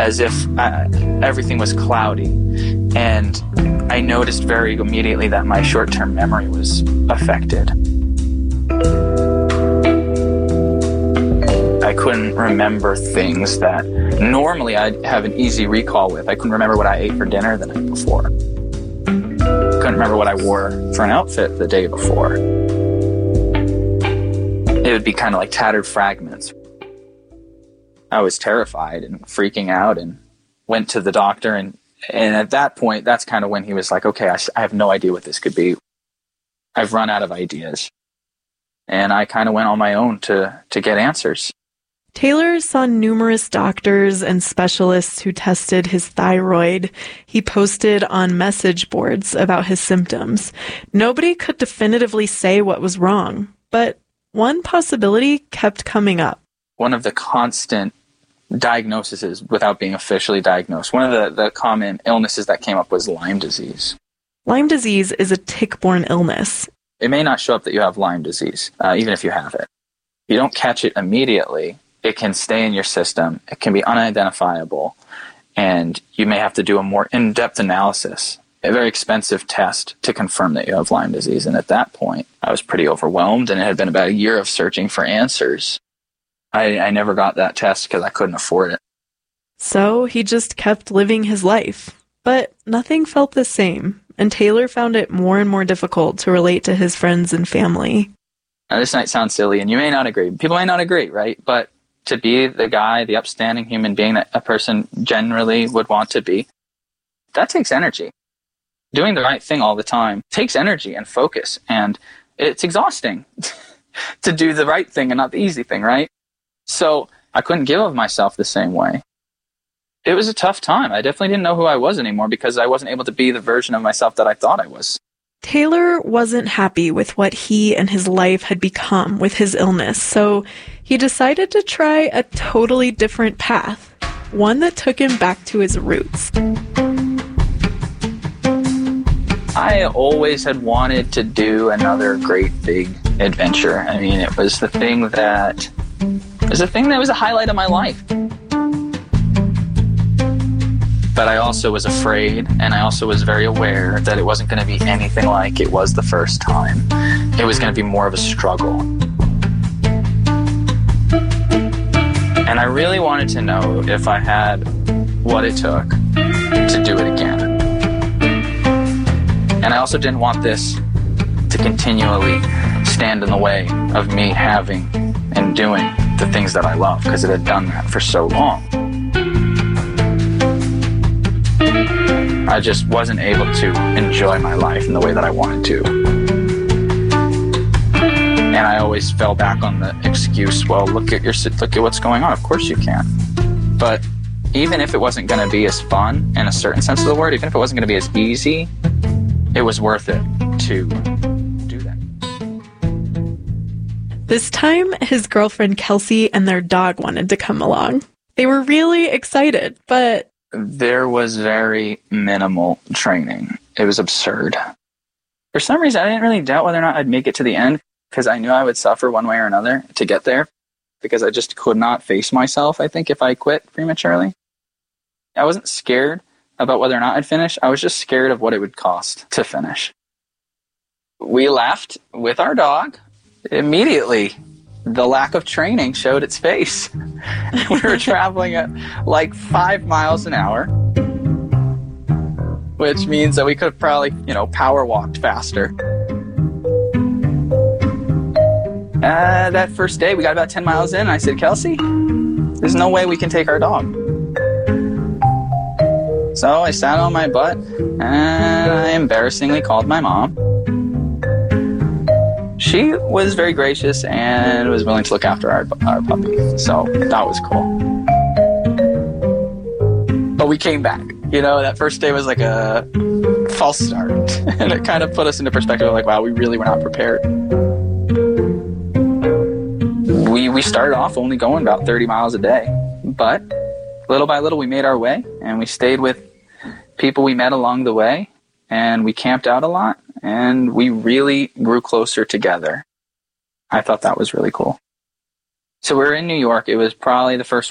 as if everything was cloudy. And I noticed very immediately that my short-term memory was affected. I couldn't remember things that normally I'd have an easy recall with. I couldn't remember what I ate for dinner the night before. Couldn't remember what I wore for an outfit the day before. It would be kind of like tattered fragments. I was terrified and freaking out and went to the doctor. And at that point, that's kind of when he was like, okay, I have no idea what this could be. I've run out of ideas. And I kind of went on my own to get answers. Taylor saw numerous doctors and specialists who tested his thyroid. He posted on message boards about his symptoms. Nobody could definitively say what was wrong, but one possibility kept coming up. One of the constant diagnoses without being officially diagnosed, one of the common illnesses that came up was Lyme disease. Lyme disease is a tick-borne illness. It may not show up that you have Lyme disease, even if you have it. If you don't catch it immediately, it can stay in your system. It can be unidentifiable, and you may have to do a more in-depth analysis, a very expensive test to confirm that you have Lyme disease. And at that point, I was pretty overwhelmed, and it had been about a year of searching for answers. I never got that test because I couldn't afford it. So he just kept living his life. But nothing felt the same, and Taylor found it more and more difficult to relate to his friends and family. Now, this might sound silly, and you may not agree. People may not agree, right? But to be the guy, the upstanding human being that a person generally would want to be, that takes energy. Doing the right thing all the time takes energy and focus, and it's exhausting to do the right thing and not the easy thing, right? So I couldn't give of myself the same way. It was a tough time. I definitely didn't know who I was anymore because I wasn't able to be the version of myself that I thought I was. Taylor wasn't happy with what he and his life had become with his illness, so he decided to try a totally different path, one that took him back to his roots. I always had wanted to do another great big adventure. I mean, it was the thing that was a highlight of my life. But I also was afraid, and I also was very aware that it wasn't going to be anything like it was the first time. It was going to be more of a struggle. And I really wanted to know if I had what it took to do it again. And I also didn't want this to continually stand in the way of me having and doing the things that I love, because it had done that for so long. I just wasn't able to enjoy my life in the way that I wanted to. And I always fell back on the excuse, well, look at what's going on. Of course you can. But even if it wasn't going to be as fun in a certain sense of the word, even if it wasn't going to be as easy, it was worth it to do that. This time, his girlfriend Kelsey and their dog wanted to come along. They were really excited, but there was very minimal training. It was absurd. For some reason, I didn't really doubt whether or not I'd make it to the end, because I knew I would suffer one way or another to get there, because I just could not face myself, I think, if I quit prematurely. I wasn't scared about whether or not I'd finish. I was just scared of what it would cost to finish. We left with our dog. Immediately, the lack of training showed its face. We were traveling at like 5 miles an hour, which means that we could have probably, power walked faster. That first day, we got about 10 miles in, and I said, Kelsey, there's no way we can take our dog. So I sat on my butt, and I embarrassingly called my mom. She was very gracious and was willing to look after our puppy. So that was cool. But we came back. That first day was like a false start. And it kind of put us into perspective of like, wow, we really were not prepared. We started off only going about 30 miles a day. But little by little, we made our way. And we stayed with people we met along the way. And we camped out a lot. And we really grew closer together. I thought that was really cool. So we were in New York. It was probably the first